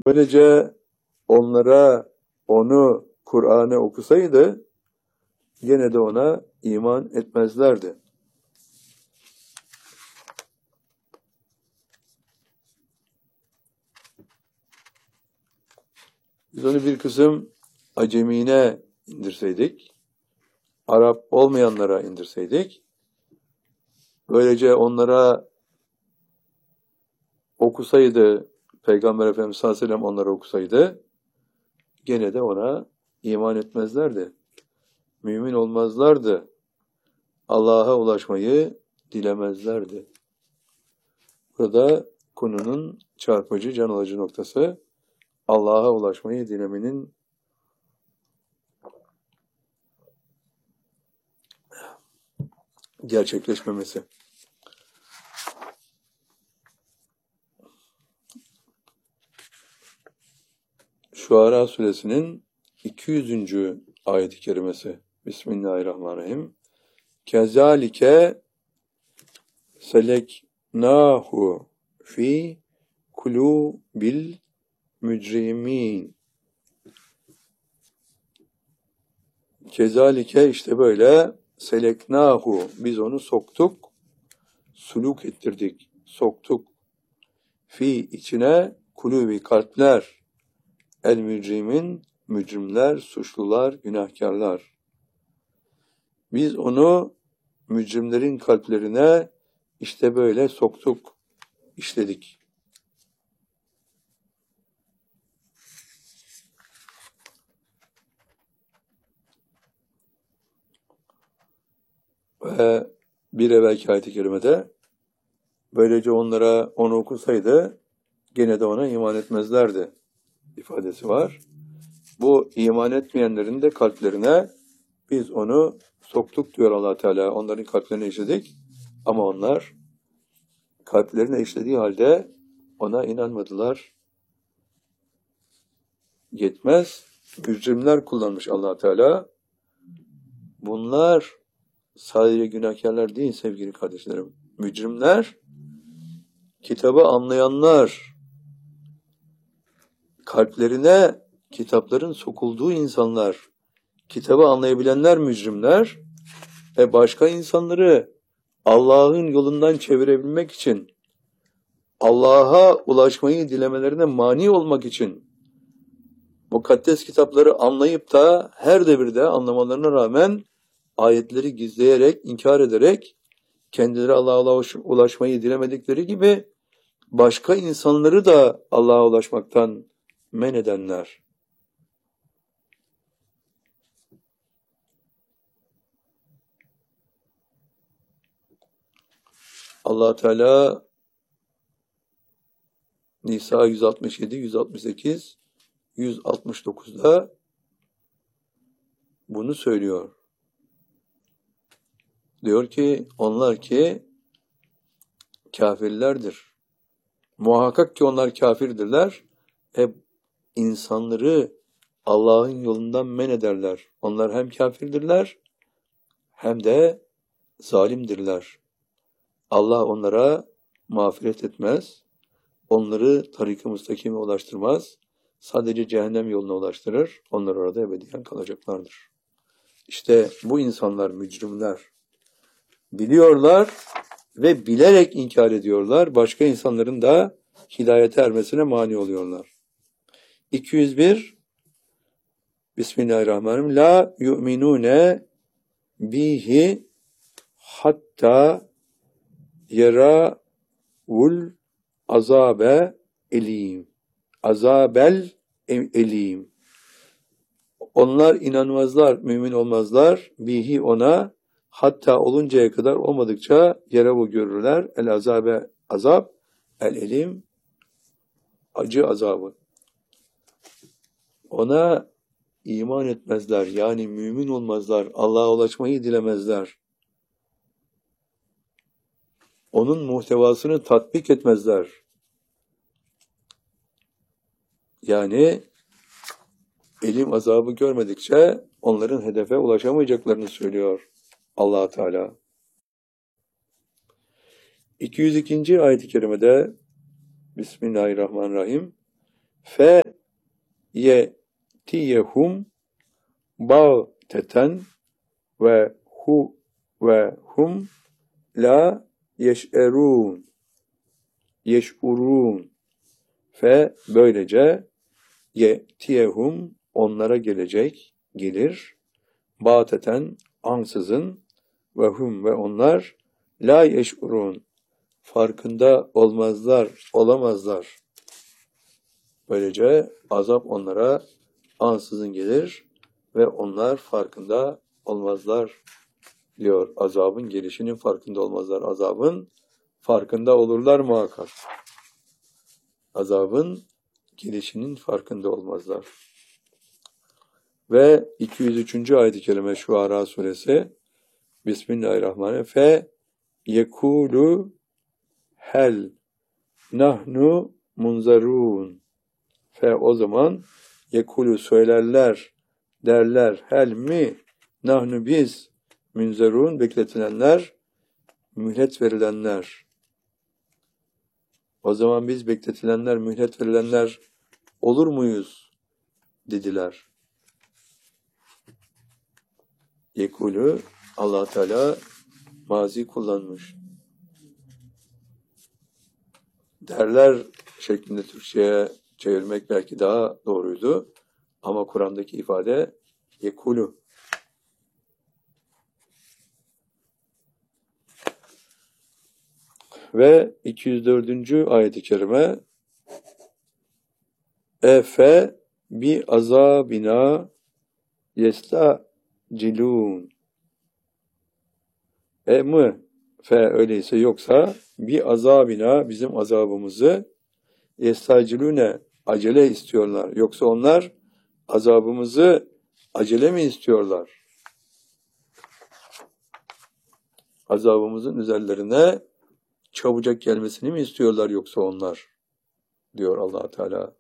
Böylece onlara onu Kur'an'ı okusaydı yine de ona iman etmezlerdi. Biz onu bir kısım acemine indirseydik, Arap olmayanlara indirseydik, böylece onlara okusaydı, Peygamber Efendimiz sallallahu aleyhi ve sellem onlara okusaydı, gene de ona iman etmezlerdi. Mümin olmazlardı. Allah'a ulaşmayı dilemezlerdi. Burada konunun çarpıcı, can alıcı noktası Allah'a ulaşmayı dilemenin gerçekleşmemesi. Şuara suresinin 200. ayet-i kerimesi. Bismillahirrahmanirrahim. Kezalike seleknahu fi kulubil mücrimin. Kezalike işte böyle seleknahu biz onu soktuk, suluk ettirdik, soktuk. Fi içine kulubi kalpler, el mücrimin mücrimler, suçlular, günahkarlar. Biz onu mücrimlerin kalplerine işte böyle soktuk, işledik. Ve bir evvelki ayet-i kerimede böylece onlara onu okusaydı gene de ona iman etmezlerdi ifadesi var. Bu iman etmeyenlerin de kalplerine biz onu soktuk diyor Allah Teala. Onların kalplerine işledik ama onlar kalplerine işlediği halde ona inanmadılar. Yetmez. Mücrimler kullanmış Allah Teala. Bunlar sadece günahkarlar değil sevgili kardeşlerim. Mücrimler, kitabı anlayanlar, kalplerine kitapların sokulduğu insanlar, kitabı anlayabilenler mücrimler ve başka insanları Allah'ın yolundan çevirebilmek için, Allah'a ulaşmayı dilemelerine mani olmak için, mukaddes kitapları anlayıp da her devirde anlamalarına rağmen ayetleri gizleyerek, inkar ederek, kendileri Allah'a ulaşmayı dilemedikleri gibi başka insanları da Allah'a ulaşmaktan men edenler. Allah Teala Nisa 167, 168, 169'da bunu söylüyor. Diyor ki onlar ki kafirlerdir. Muhakkak ki onlar kafirdirler. Hep insanları Allah'ın yolundan men ederler. Onlar hem kafirdirler hem de zalimdirler. Allah onlara mağfiret etmez. Onları tarik-i müstakime ulaştırmaz. Sadece cehennem yoluna ulaştırır. Onlar orada ebediyen kalacaklardır. İşte bu insanlar mücrimler. Biliyorlar ve bilerek inkar ediyorlar. Başka insanların da hidayete ermesine mani oluyorlar. 201 Bismillahirrahmanirrahim. La yu'minune bihi hatta yera'ul azabe elim. Azabel elim. Onlar inanmazlar, mümin olmazlar. Bihi ona hatta oluncaya kadar olmadıkça yeravu görürler. El azabe azab, el elim acı azabı. Ona iman etmezler. Yani mümin olmazlar. Allah'a ulaşmayı dilemezler. Onun muhtevasını tatbik etmezler. Yani elim azabı görmedikçe onların hedefe ulaşamayacaklarını söylüyor Allah Teala. 202. ayet-i kerimede Bismillahirrahmanirrahim. fe yetiyehum bağteten ve hum la yeş'urun fe böylece yetiyehum onlara gelir bağteten ansızın ve hum ve onlar la yeş'urun farkında olamazlar. Böylece azap onlara ansızın gelir ve onlar farkında olmazlar diyor. Azabın gelişinin farkında olmazlar. Azabın farkında olurlar muhakkak. Azabın gelişinin farkında olmazlar. Ve 203. ayet-i kerime Şuara suresi Bismillahirrahmanirrahim. Fe yekulu hel nahnu munzarun. Fe o zaman yekulu söylerler, derler hel mi nahnu biz münzerun bekletilenler, mühlet verilenler. O zaman biz bekletilenler, mühlet verilenler olur muyuz dediler. Yekulu Allah Teala mazi kullanmış. Derler şeklinde Türkçe'ye çevirmek belki daha doğruydu. Ama Kur'an'daki ifade yekulu. Ve 204. ayet-i kerime Efe bi azabina yestacilun. Mı? Fe öyleyse yoksa bi azabina bizim azabımızı yestacilune acele istiyorlar. Yoksa onlar azabımızı acele mi istiyorlar? Azabımızın üzerlerine çabucak gelmesini mi istiyorlar yoksa onlar? Diyor Allah Teala.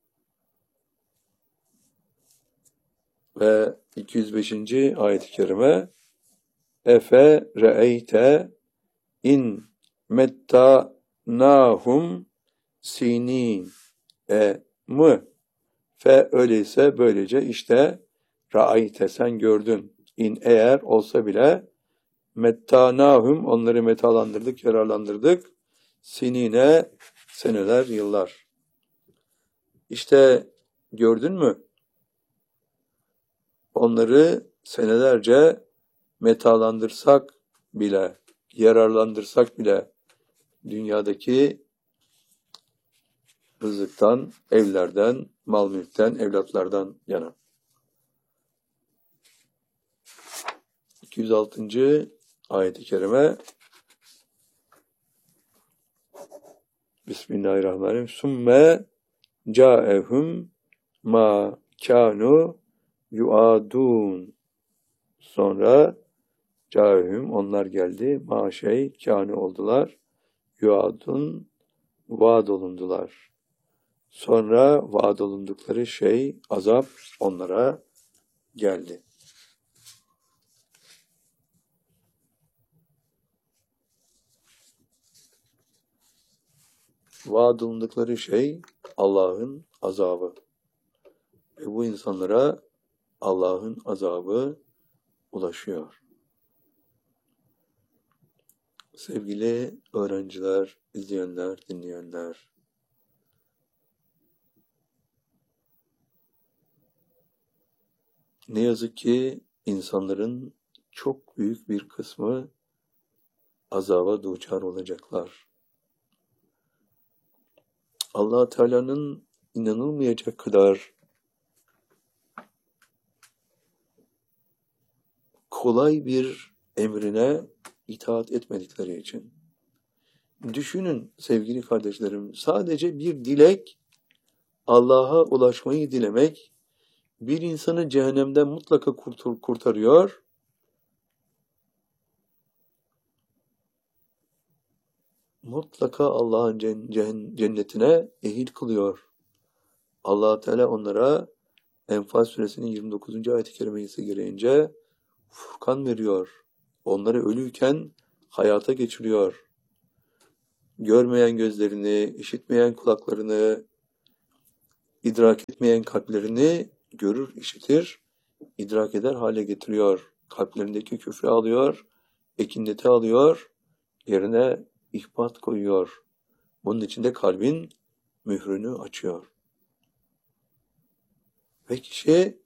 Ve 205. ayet-i kerime Efe re'eyte in mettanahum sinin. Mı? Fe öyleyse böylece işte ra'ayte sen gördün. İn eğer olsa bile mettanahum onları metalandırdık, yararlandırdık. Sinine seneler, yıllar. İşte gördün mü? Onları senelerce metalandırsak bile, yararlandırsak bile dünyadaki rızıktan, evlerden, mal mülkten, evlatlardan yana. 206. ayet-i kerime Bismillahirrahmanirrahim. Sümme câehum ma kânu yuadun. Sonra câehum onlar geldi. Ma kânu oldular. Yuadun vaad olundular. Sonra vaad olundukları azap onlara geldi. Vaad olundukları Allah'ın azabı. Ve bu insanlara Allah'ın azabı ulaşıyor. Sevgili öğrenciler, izleyenler, dinleyenler, ne yazık ki insanların çok büyük bir kısmı azaba duçar olacaklar. Allah Teala'nın inanılmayacak kadar kolay bir emrine itaat etmedikleri için. Düşünün sevgili kardeşlerim, sadece bir dilek, Allah'a ulaşmayı dilemek, bir insanı cehennemden mutlaka kurtarıyor. Mutlaka Allah'ın cennetine ehil kılıyor. Allah Teala onlara Enfal suresinin 29. ayet-i kerimesi gereğince Furkan veriyor. Onları ölüyken hayata geçiriyor. Görmeyen gözlerini, işitmeyen kulaklarını, idrak etmeyen kalplerini görür, işitir, idrak eder hale getiriyor. Kalplerindeki küfrü alıyor, ekineti alıyor, yerine ihbat koyuyor. Bunun için de kalbin mührünü açıyor. Ve kişi,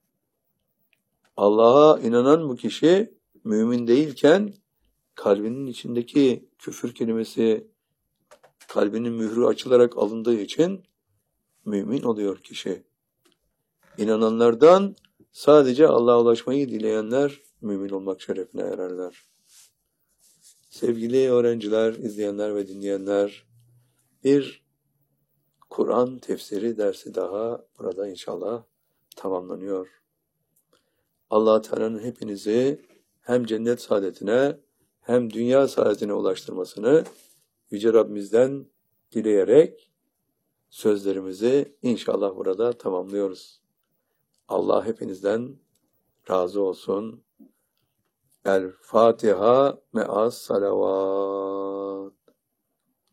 Allah'a inanan bu kişi mümin değilken kalbinin içindeki küfür kelimesi kalbinin mührü açılarak alındığı için mümin oluyor kişi. İnananlardan sadece Allah'a ulaşmayı dileyenler mümin olmak şerefine ererler. Sevgili öğrenciler, izleyenler ve dinleyenler, bir Kur'an tefsiri dersi daha burada inşallah tamamlanıyor. Allah Teala'nın hepinizi hem cennet saadetine hem dünya saadetine ulaştırmasını Yüce Rabbimizden dileyerek sözlerimizi inşallah burada tamamlıyoruz. Allah hepinizden razı olsun. El Fatiha me'as salavat.